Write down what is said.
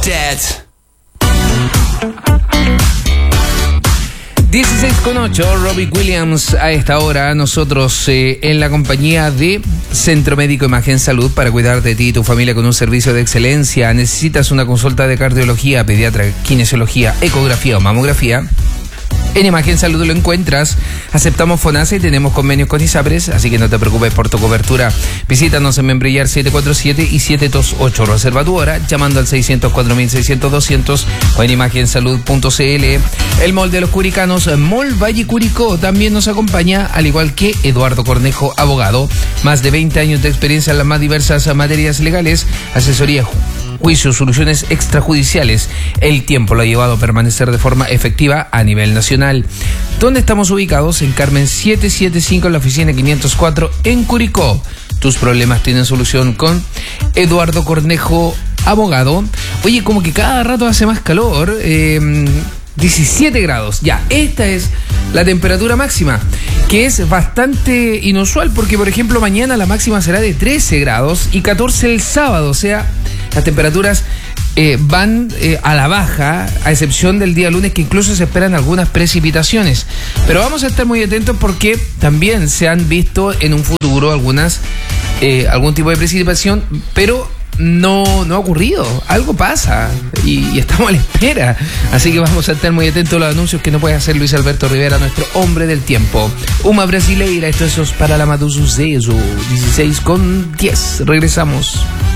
Dead. 16:08, Robbie Williams a esta hora. Nosotros en la compañía de Centro Médico Imagen Salud para cuidar de ti y tu familia con un servicio de excelencia. ¿Necesitas una consulta de cardiología, pediatra, kinesiología, ecografía o mamografía? En Imagen Salud lo encuentras. Aceptamos FONASA y tenemos convenios con ISAPRES, así que no te preocupes por tu cobertura. Visítanos en Membrillar 747 y 728. Reserva tu hora llamando al 604.600-200 o en imagensalud.cl. El Mall de los Curicanos, Mall Valle Curicó, también nos acompaña, al igual que Eduardo Cornejo, abogado. Más de 20 años de experiencia en las más diversas materias legales, asesoría, juicios, soluciones extrajudiciales. El tiempo lo ha llevado a permanecer de forma efectiva a nivel nacional. ¿Dónde estamos ubicados? En Carmen 775, en la oficina 504 en Curicó. Tus problemas tienen solución con Eduardo Cornejo, abogado. Oye, como que cada rato hace más calor. 17 grados. Ya, esta es la temperatura máxima, que es bastante inusual porque, por ejemplo, mañana la máxima será de 13 grados y 14 el sábado. O sea, las temperaturas van a la baja, a excepción del día lunes, que incluso se esperan algunas precipitaciones. Pero vamos a estar muy atentos porque también se han visto en un futuro algún tipo de precipitación, pero no ha ocurrido. Algo pasa y estamos a la espera. Así que vamos a estar muy atentos a los anuncios que no puede hacer Luis Alberto Rivera, nuestro hombre del tiempo. Uma brasileira, esto es para la Matusus de 16:10. Regresamos.